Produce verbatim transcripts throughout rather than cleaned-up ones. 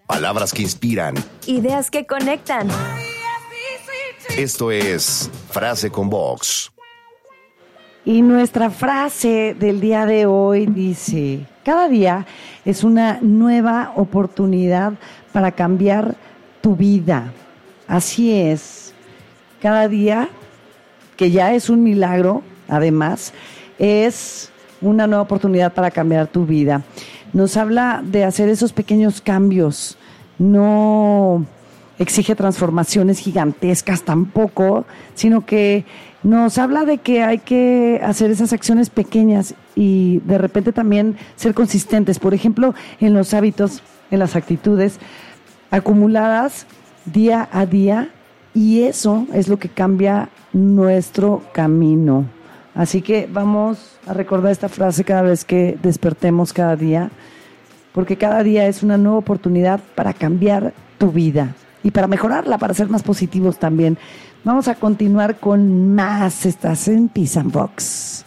Palabras que inspiran. Ideas que conectan. Esto es Frase con Vox. Y nuestra frase del día de hoy dice: cada día es una nueva oportunidad para cambiar tu vida. Así es. Cada día, que ya es un milagro, además, es una nueva oportunidad para cambiar tu vida. Nos habla de hacer esos pequeños cambios. No exige transformaciones gigantescas tampoco, sino que nos habla de que hay que hacer esas acciones pequeñas y de repente también ser consistentes. Por ejemplo, en los hábitos, en las actitudes acumuladas día a día, y eso es lo que cambia nuestro camino. Así que vamos a recordar esta frase cada vez que despertemos cada día, porque cada día es una nueva oportunidad para cambiar tu vida y para mejorarla, para ser más positivos también. Vamos a continuar con más. Estás en Peace and Vox.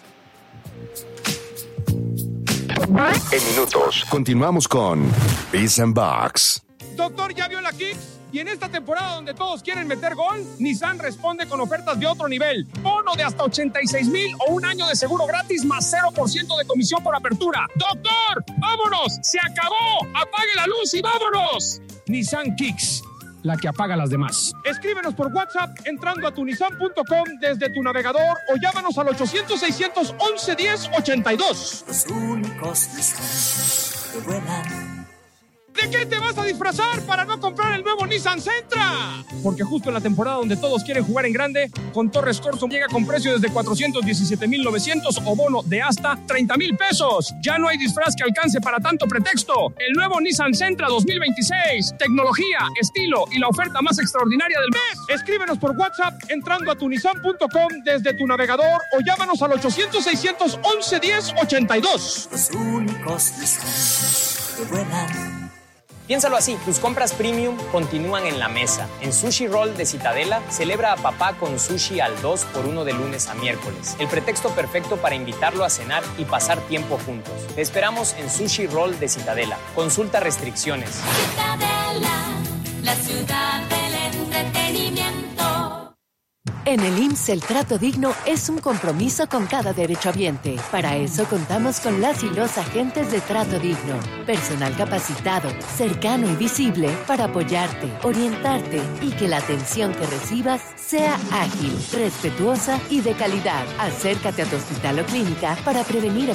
En minutos, continuamos con Peace and Vox. Doctor, ¿ya vio la Kicks? Y en esta temporada donde todos quieren meter gol, Nissan responde con ofertas de otro nivel. Bono de hasta ochenta y seis mil o un año de seguro gratis más cero por ciento de comisión por apertura. ¡Doctor! ¡Vámonos! ¡Se acabó! ¡Apague la luz y vámonos! Nissan Kicks, la que apaga las demás. Escríbenos por WhatsApp entrando a tu nissan punto com desde tu navegador o llámanos al ochocientos, seiscientos once, diez, ochenta y dos. Los únicos Nissan que vuelan. ¿De qué te vas a disfrazar para no comprar el nuevo Nissan Sentra? Porque justo en la temporada donde todos quieren jugar en grande, con Torres Corso llega con precio desde cuatrocientos diecisiete mil novecientos o bono de hasta treinta mil pesos. Ya no hay disfraz que alcance para tanto pretexto. El nuevo Nissan Sentra dos mil veintiséis. Tecnología, estilo y la oferta más extraordinaria del mes. Escríbenos por WhatsApp entrando a tu nissan punto com desde tu navegador o llámanos al ochocientos, seiscientos once, diez, ochenta y dos. Los únicos Nissan que vuelan. Piénsalo así, tus compras premium continúan en la mesa. En Sushi Roll de Citadela, celebra a papá con sushi al dos por uno de lunes a miércoles. El pretexto perfecto para invitarlo a cenar y pasar tiempo juntos. Te esperamos en Sushi Roll de Citadela. Consulta restricciones. Citadela, la ciudad del entretenimiento. En el I M S S el trato digno es un compromiso con cada derechohabiente. Para eso contamos con las y los agentes de Trato Digno. Personal capacitado, cercano y visible para apoyarte, orientarte y que la atención que recibas sea ágil, respetuosa y de calidad. Acércate a tu hospital o clínica para prevenir